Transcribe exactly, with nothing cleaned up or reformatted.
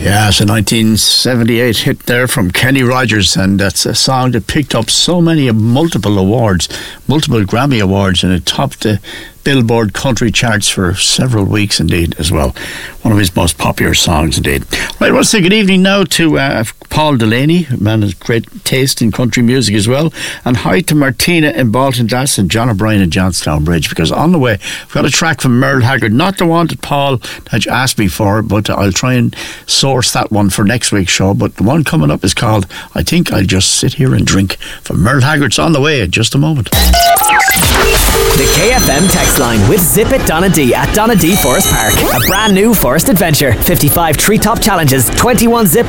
Yeah, it's a nineteen seventy-eight hit there from Kenny Rogers, and that's a song that picked up so many multiple awards, multiple Grammy Awards, and it topped the Billboard country charts for several weeks indeed as well. One of his most popular songs indeed. Right, well, say good evening now to uh, Paul Delaney, a man with great taste in country music as well, and hi to Martina in Baltinglass and John O'Brien in Johnstown Bridge, because on the way we've got a track from Merle Haggard, not the one that Paul had asked me for, but I'll try and source that one for next week's show. But the one coming up is called I Think I'll Just Sit Here and Drink from Merle Haggard's on the way in just a moment. The K F M text line with Zip It Donna D at Donna D Forest Park. A brand new forest adventure. fifty-five treetop challenges, twenty-one zip